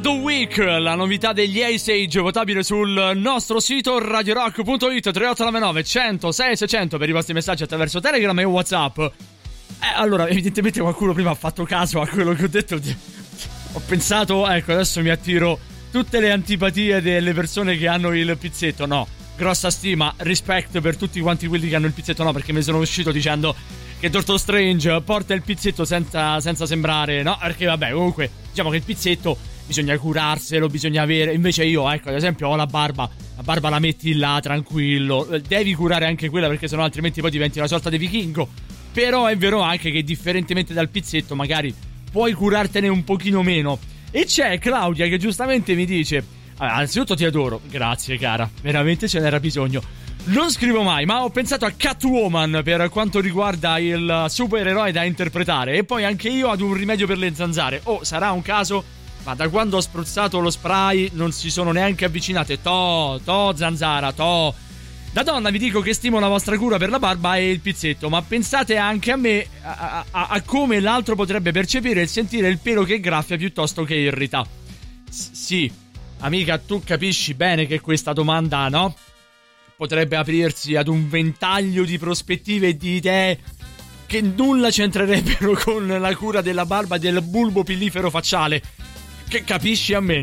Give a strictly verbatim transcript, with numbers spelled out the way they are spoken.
the Week, la novità degli Ice Age, votabile sul nostro sito radio rock punto it. Tre otto nove nove uno zero sei sei zero zero per i vostri messaggi attraverso Telegram e WhatsApp. Eh, allora, evidentemente qualcuno prima ha fatto caso a quello che ho detto. Ho pensato, ecco, adesso mi attiro tutte le antipatie delle persone che hanno il pizzetto. No, grossa stima, rispetto per tutti quanti quelli che hanno il pizzetto. No, perché mi sono uscito dicendo che Doctor Strange porta il pizzetto senza, senza sembrare, no? Perché vabbè, comunque, diciamo che il pizzetto bisogna curarselo, bisogna avere. Invece io, ecco, ad esempio, ho la barba. La barba la metti là, tranquillo. Devi curare anche quella, perché sennò altrimenti poi diventi una sorta di vichingo. Però è vero anche che, differentemente dal pizzetto, magari puoi curartene un pochino meno. E c'è Claudia che giustamente mi dice: allora, anzitutto ti adoro, grazie cara, veramente ce n'era bisogno. Non scrivo mai, ma ho pensato a Catwoman per quanto riguarda il supereroe da interpretare. E poi anche io ad un rimedio per le zanzare. Oh, sarà un caso, ma da quando ho spruzzato lo spray non si sono neanche avvicinate. To, to zanzara, to. Da donna vi dico che stimo la vostra cura per la barba e il pizzetto, ma pensate anche a me, a, a, a come l'altro potrebbe percepire il sentire il pelo che graffia piuttosto che irrita. S- sì, amica, tu capisci bene che questa domanda, no? Potrebbe aprirsi ad un ventaglio di prospettive e di idee che nulla c'entrerebbero con la cura della barba e del bulbo pillifero facciale. Che capisci a me?